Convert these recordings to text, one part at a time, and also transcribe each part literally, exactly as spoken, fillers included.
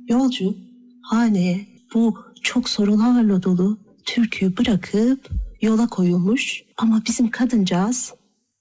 Yolcu haneye bu çok sorularla dolu türküyü bırakıp yola koyulmuş ama bizim kadıncağız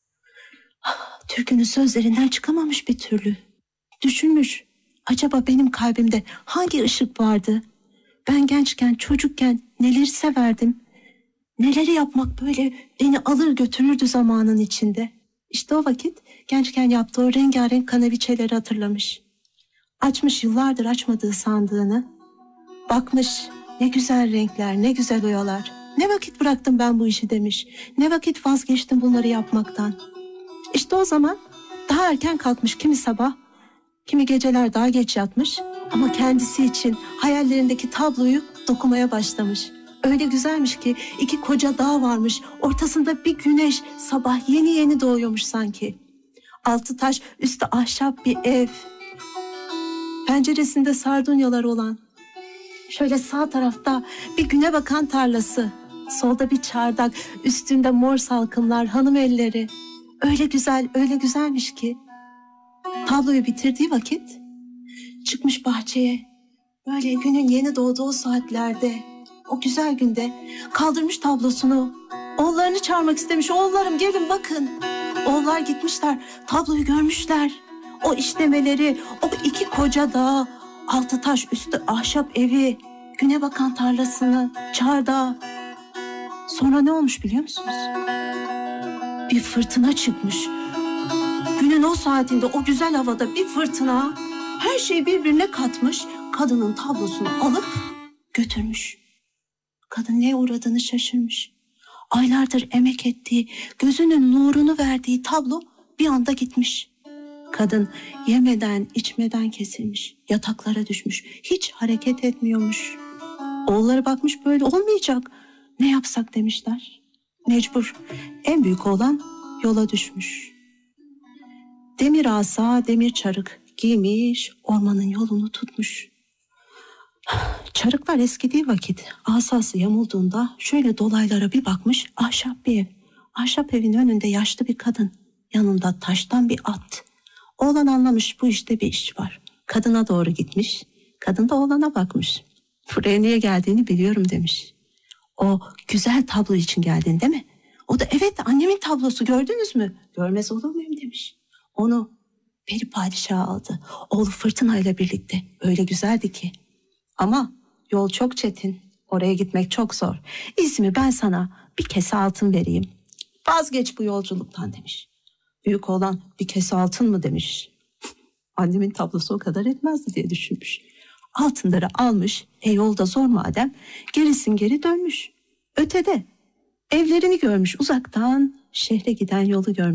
ah, türkünün sözlerinden çıkamamış bir türlü. Düşünmüş, acaba benim kalbimde hangi ışık vardı? Ben gençken, çocukken neleri severdim? Neleri yapmak böyle beni alır götürürdü zamanın içinde. İşte o vakit gençken yaptığı o rengarenk kanaviçeleri hatırlamış. Açmış yıllardır açmadığı sandığını. Bakmış, ne güzel renkler, ne güzel oyalar. Ne vakit bıraktım ben bu işi demiş. Ne vakit vazgeçtim bunları yapmaktan. İşte o zaman daha erken kalkmış kimi sabah, kimi geceler daha geç yatmış. Ama kendisi için hayallerindeki tabloyu dokumaya başlamış. Öyle güzelmiş ki iki koca dağ varmış. Ortasında bir güneş sabah yeni yeni doğuyormuş sanki. Altı taş, üstü ahşap bir ev. Penceresinde sardunyalar olan. Şöyle sağ tarafta bir güne bakan tarlası. Solda bir çardak, üstünde mor salkımlar, hanım elleri. Öyle güzel, öyle güzelmiş ki. Tabloyu bitirdiği vakit çıkmış bahçeye. Böyle günün yeni doğduğu saatlerde, o güzel günde kaldırmış tablosunu. Oğullarını çağırmak istemiş. Oğullarım gelin bakın. Oğullar gitmişler, tabloyu görmüşler. O işlemeleri, o iki koca dağ, altı taş üstü ahşap evi, güne bakan tarlasını, çardağı. Sonra ne olmuş biliyor musunuz? Bir fırtına çıkmış. Günün o saatinde, o güzel havada bir fırtına her şeyi birbirine katmış. Kadının tablosunu alıp götürmüş. Kadın neye uğradığını şaşırmış. Aylardır emek ettiği, gözünün nurunu verdiği tablo bir anda gitmiş. Kadın yemeden, içmeden kesilmiş, yataklara düşmüş, hiç hareket etmiyormuş. Oğulları bakmış böyle olmayacak. Ne yapsak demişler. Mecbur. En büyük oğlan yola düşmüş. Demir asa, demir çarık giymiş, ormanın yolunu tutmuş. Çarıklar eskidiği vakit asası yamulduğunda şöyle dolaylara bir bakmış, ahşap bir ev. Ahşap evin önünde yaşlı bir kadın, yanında taştan bir at. Oğlan anlamış bu işte bir iş var. Kadına doğru gitmiş, kadın da oğlana bakmış. Buraya niye geldiğini biliyorum demiş. O güzel tablo için geldin değil mi? O da evet annemin tablosu gördünüz mü? Görmez olur muyum demiş. Onu peri padişah aldı. Oğlu fırtınayla birlikte öyle güzeldi ki. Ama yol çok çetin. Oraya gitmek çok zor. İzmi ben sana bir kese altın vereyim. Vazgeç bu yolculuktan demiş. Büyük oğlan bir kese altın mı demiş. Annemin tablosu o kadar etmezdi diye düşünmüş. Altınları almış. E yolda zor madem. Gerisin geri dönmüş. Ötede evlerini görmüş uzaktan. Şehre giden yolu görmüş.